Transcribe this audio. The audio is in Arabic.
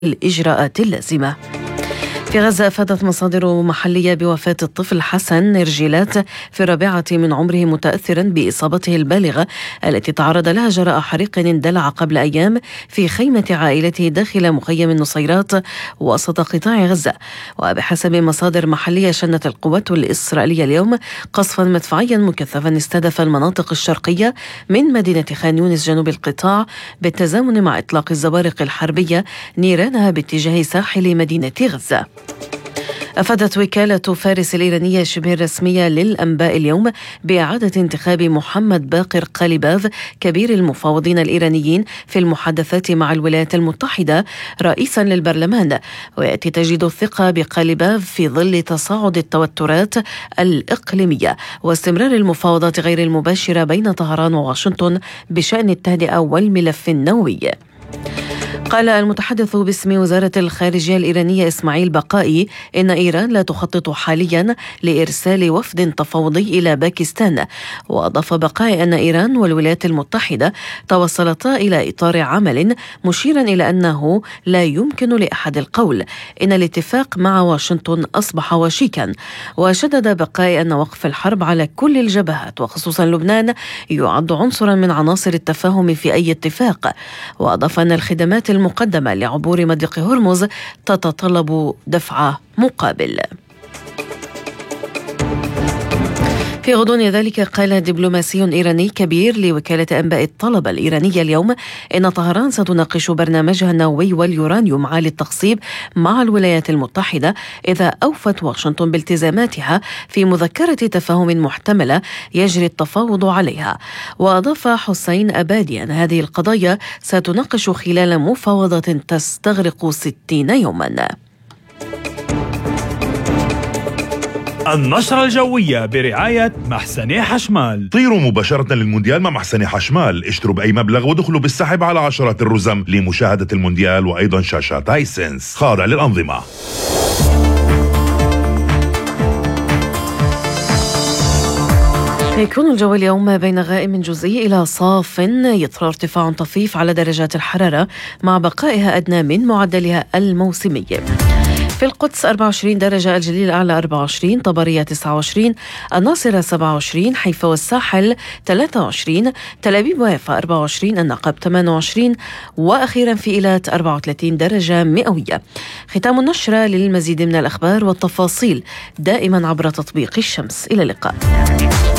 الإجراءات اللازمة. في غزة أفادت مصادر محلية بوفاة الطفل حسن نرجيلات في الرابعة من عمره متأثرا بإصابته البالغة التي تعرض لها جراء حريق اندلع قبل أيام في خيمة عائلته داخل مخيم النصيرات وسط قطاع غزة. وبحسب مصادر محلية شنت القوات الإسرائيلية اليوم قصفا مدفعيا مكثفا استهدف المناطق الشرقية من مدينة خان يونس جنوب القطاع بالتزامن مع إطلاق الزوارق الحربية نيرانها باتجاه ساحل مدينة غزة. أفادت وكالة فارس الإيرانية شبه الرسمية للأنباء اليوم بإعادة انتخاب محمد باقر قاليباف كبير المفاوضين الإيرانيين في المحادثات مع الولايات المتحدة رئيسا للبرلمان. ويأتي تجديد الثقة بقاليباف في ظل تصاعد التوترات الإقليمية واستمرار المفاوضات غير المباشرة بين طهران وواشنطن بشأن التهدئة والملف النووي. قال المتحدث باسم وزارة الخارجية الإيرانية إسماعيل بقائي إن إيران لا تخطط حاليا لإرسال وفد تفاوضي إلى باكستان. وأضاف بقائي أن إيران والولايات المتحدة توصلتا إلى إطار عمل مشيرا إلى أنه لا يمكن لأحد القول إن الاتفاق مع واشنطن أصبح وشيكا. وشدد بقائي أن وقف الحرب على كل الجبهات وخصوصا لبنان يعد عنصرا من عناصر التفاهم في أي اتفاق. وأضاف أن الخدمات المقدمة لعبور مضيق هرمز تتطلب دفع مقابل. في غضون ذلك قال دبلوماسي إيراني كبير لوكالة أنباء الطلبة الإيرانية اليوم إن طهران ستناقش برنامجها النووي واليورانيوم عالي التخصيب مع الولايات المتحدة إذا أوفت واشنطن بالتزاماتها في مذكرة تفاهم محتملة يجري التفاوض عليها. وأضاف حسين أبادي أن هذه القضايا ستناقش خلال مفاوضات تستغرق 60 يوما. النشرة الجوية برعاية محسن حشمال. طيروا مباشرة للمونديال مع محسن حشمال، اشتروا بأي مبلغ ودخلوا بالسحب على عشرات الرزم لمشاهدة المونديال وأيضا شاشات هايسنس خاضع للأنظمة. يكون الجو اليوم بين غائم جزئي إلى صاف يطرأ ارتفاع طفيف على درجات الحرارة مع بقائها أدنى من معدلها الموسمي. في القدس 24 درجة، الجليل الأعلى 24، طبرية 29، الناصرة 27، حيفا والساحل 23، تل أبيب ويافا 24، النقب 28، وأخيرا في إيلات 34 درجة مئوية. ختام النشرة. للمزيد من الأخبار والتفاصيل دائما عبر تطبيق الشمس. إلى اللقاء.